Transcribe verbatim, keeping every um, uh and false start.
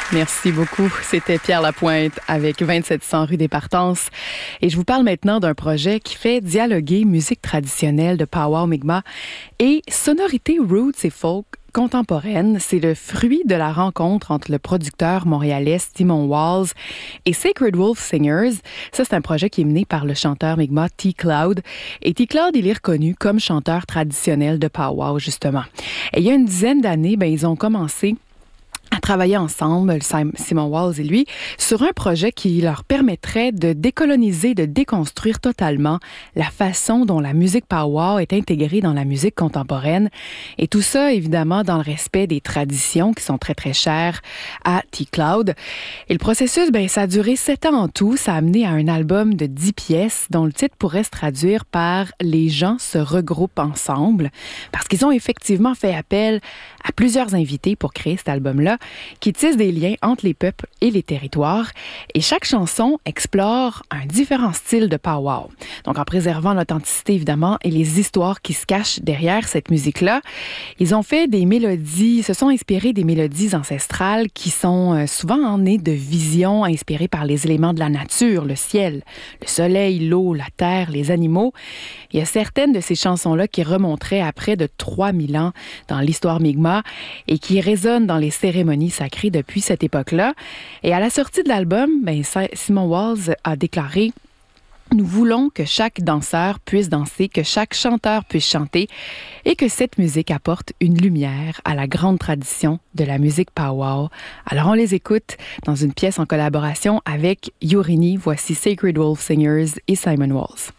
Merci beaucoup. C'était Pierre Lapointe avec vingt-sept cents rue des Partences. Et je vous parle maintenant d'un projet qui fait dialoguer musique traditionnelle de Powwow Mi'kmaq et sonorité roots et folk contemporaine. C'est le fruit de la rencontre entre le producteur montréalais Simon Walls et Sacred Wolf Singers. Ça, c'est un projet qui est mené par le chanteur Mi'kmaq T-Cloud. Et T-Cloud, il est reconnu comme chanteur traditionnel de Powwow, justement. Et il y a une dizaine d'années, ben, ils ont commencé à travailler ensemble, Simon Walls et lui, sur un projet qui leur permettrait de décoloniser, de déconstruire totalement la façon dont la musique powwow est intégrée dans la musique contemporaine. Et tout ça, évidemment, dans le respect des traditions qui sont très, très chères à T-Cloud. Et le processus, ben, ça a duré sept ans en tout. Ça a amené à un album de dix pièces dont le titre pourrait se traduire par « Les gens se regroupent ensemble » parce qu'ils ont effectivement fait appel à plusieurs invités pour créer cet album-là, qui tisse des liens entre les peuples et les territoires. Et chaque chanson explore un différent style de powwow. Donc, en préservant l'authenticité, évidemment, et les histoires qui se cachent derrière cette musique-là. Ils ont fait des mélodies, se sont inspirés des mélodies ancestrales qui sont souvent nées de visions inspirées par les éléments de la nature, le ciel, le soleil, l'eau, la terre, les animaux. Il y a certaines de ces chansons-là qui remonteraient à près de trois mille ans dans l'histoire Mi'kmaq et qui résonnent dans les cérémonies sacrées depuis cette époque-là. Et à la sortie de l'album, ben, Simon Walls a déclaré « Nous voulons que chaque danseur puisse danser, que chaque chanteur puisse chanter et que cette musique apporte une lumière à la grande tradition de la musique powwow. » Alors on les écoute dans une pièce en collaboration avec Yorini. Voici Sacred Wolf Singers et Simon Walls.